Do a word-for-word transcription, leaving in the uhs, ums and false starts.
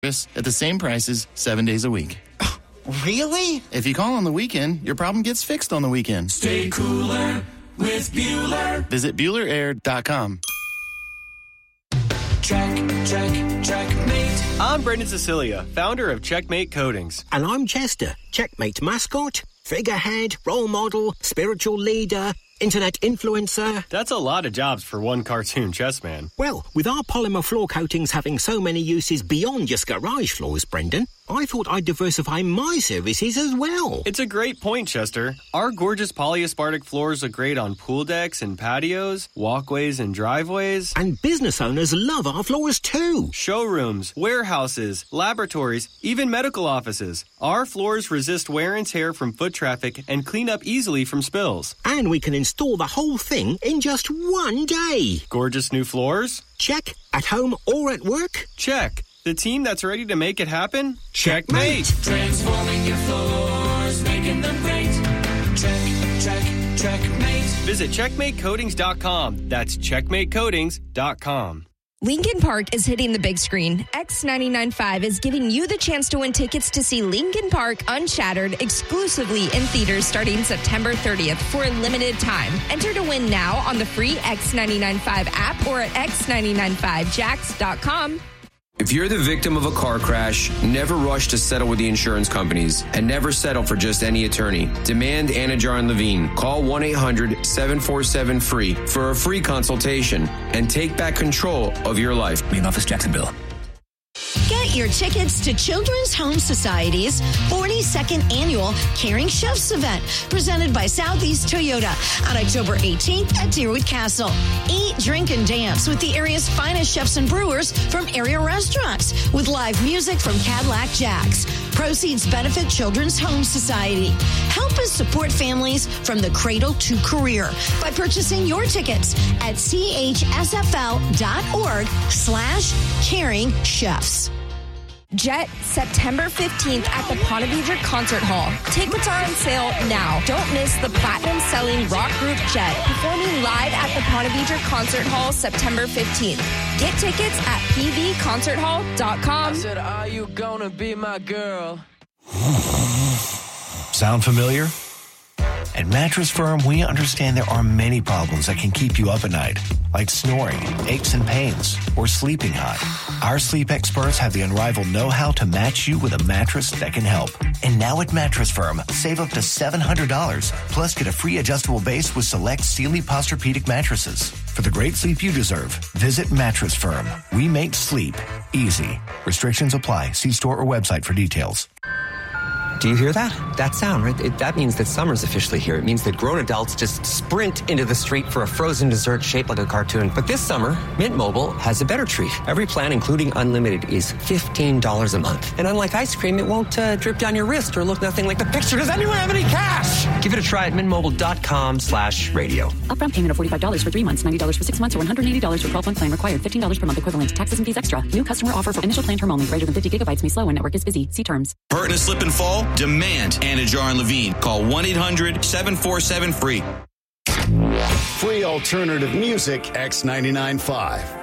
at the same prices seven days a week. Really? If you call on the weekend, your problem gets fixed on the weekend. Stay cooler with Bueller. Visit Bueller Air dot com. Check, check, checkmate. I'm Brendan Cecilia, founder of Checkmate Coatings. And I'm Chester, Checkmate mascot, figurehead, role model, spiritual leader, internet influencer. That's a lot of jobs for one cartoon chess man. Well, with our polymer floor coatings having so many uses beyond just garage floors, Brendan, I thought I'd diversify my services as well. It's a great point, Chester. Our gorgeous polyaspartic floors are great on pool decks and patios, walkways and driveways. And business owners love our floors too. Showrooms, warehouses, laboratories, even medical offices. Our floors resist wear and tear from foot traffic and clean up easily from spills. And we can install the whole thing in just one day. Gorgeous new floors? Check. At home or at work? Check. The team that's ready to make it happen? Checkmate! Transforming your floors, making them great. Check, check, checkmate. Visit checkmate coatings dot com. That's checkmate coatings dot com. Lincoln Park is hitting the big screen. X ninety-nine point five is giving you the chance to win tickets to see Lincoln Park Unshattered exclusively in theaters starting September thirtieth for a limited time. Enter to win now on the free X ninety-nine point five app or at x nine nine five jacks dot com. If you're the victim of a car crash, never rush to settle with the insurance companies and never settle for just any attorney. Demand Anajar and Levine. Call one eight hundred seven four seven free for a free consultation and take back control of your life. Main office, Jacksonville. Get your tickets to Children's Home Society's forty-second Annual Caring Chefs event, presented by Southeast Toyota on October eighteenth at Deerwood Castle. Eat, drink, and dance with the area's finest chefs and brewers from area restaurants, with live music from Cadillac Jacks. Proceeds benefit Children's Home Society. Help us support families from the cradle to career by purchasing your tickets at c h s f l dot org slash caring chefs. Jet, September fifteenth at the Ponte Vedra Concert Hall. Tickets are on sale now. Don't miss the platinum-selling rock group Jet performing live at the Ponte Vedra Concert Hall September fifteenth. Get tickets at p v concert hall dot com. I said, are you gonna be my girl? Sound familiar? At Mattress Firm, we understand there are many problems that can keep you up at night, like snoring, aches and pains, or sleeping hot. Our sleep experts have the unrivaled know-how to match you with a mattress that can help. And now at Mattress Firm, save up to seven hundred dollars, plus get a free adjustable base with select Sealy Posturepedic mattresses. For the great sleep you deserve, visit Mattress Firm. We make sleep easy. Restrictions apply. See store or website for details. Do you hear that? That sound, right? It, that means that summer's officially here. It means that grown adults just sprint into the street for a frozen dessert shaped like a cartoon. But this summer, Mint Mobile has a better treat. Every plan, including unlimited, is fifteen dollars a month. And unlike ice cream, it won't uh, drip down your wrist or look nothing like the picture. Does anyone have any cash? Give it a try at mintmobile.com slash radio. Upfront payment of forty-five dollars for three months, ninety dollars for six months, or one hundred eighty dollars for twelve-month plan required. fifteen dollars per month equivalent. Taxes and fees extra. New customer offer for initial plan term only. Greater than fifty gigabytes may slow when network is busy. See terms. Hurt in a slip and fall? Demand Anajar and Levine. Call one eight hundred seven four seven free. Free alternative music, X ninety-nine point five.